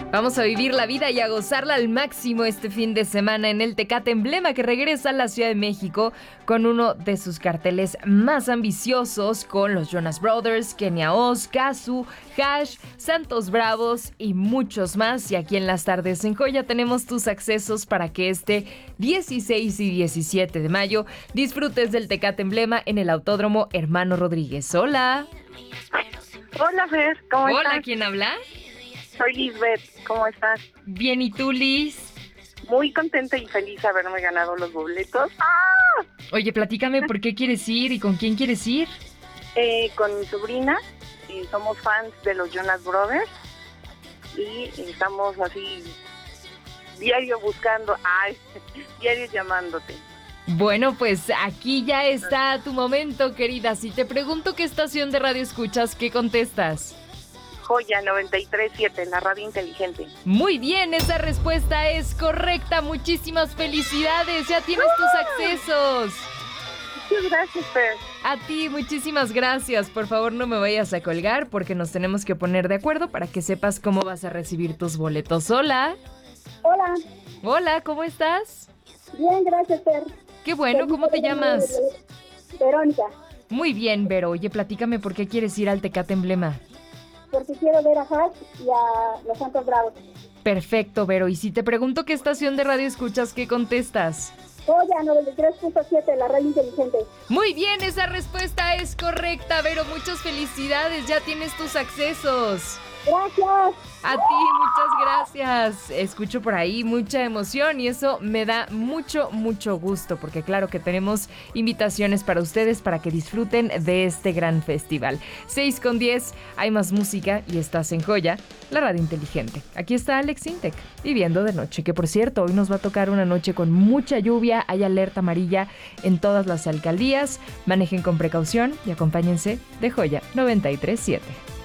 Vamos a vivir la vida y a gozarla al máximo este fin de semana en el Tecate Emblema, que regresa a la Ciudad de México con uno de sus carteles más ambiciosos, con los Jonas Brothers, Kenia Oz, Cazzu, Hash, Santos Bravos y muchos más. Y aquí en Las Tardes en Joya tenemos tus accesos para que este 16 y 17 de mayo disfrutes del Tecate Emblema en el Autódromo Hermano Rodríguez. Hola. Hola, Fer, ¿cómo estás? Hola, ¿quién habla? Soy Lisbeth, ¿cómo estás? Bien, ¿y tú, Liz? Muy contenta y feliz de haberme ganado los boletos. ¡Ah! Oye, platícame por qué quieres ir y con quién quieres ir. Con mi sobrina, somos fans de los Jonas Brothers y estamos así diario buscando, diario llamándote. Bueno, pues aquí ya está tu momento, querida. Si te pregunto qué estación de radio escuchas, ¿qué contestas? Joya 93.7, la radio inteligente. Muy bien, esa respuesta es correcta. Muchísimas felicidades, ya tienes tus accesos. Muchas gracias, Fer. A ti, muchísimas gracias. Por favor, no me vayas a colgar porque nos tenemos que poner de acuerdo para que sepas cómo vas a recibir tus boletos. Hola. Hola. Hola, ¿cómo estás? Bien, gracias, Fer. Qué bueno, ¿cómo te llamas? Verónica. Muy bien, Vero. Oye, platícame por qué quieres ir al Tecate Emblema. Porque quiero ver a Hash y a los Santos Bravos. Perfecto, Vero. Y si te pregunto qué estación de radio escuchas, ¿qué contestas? Joya 93.7, la radio inteligente. Muy bien, esa respuesta es correcta, Vero. Muchas felicidades, ya tienes tus accesos. Gracias. A ti, muchas gracias. Escucho por ahí mucha emoción y eso me da mucho, mucho gusto porque claro que tenemos invitaciones para ustedes para que disfruten de este gran festival. 6:10, hay más música y estás en Joya, la radio inteligente. Aquí está Alex Intec, viviendo de noche, que por cierto, hoy nos va a tocar una noche con mucha lluvia, hay alerta amarilla en todas las alcaldías. Manejen con precaución y acompáñense de Joya 93.7.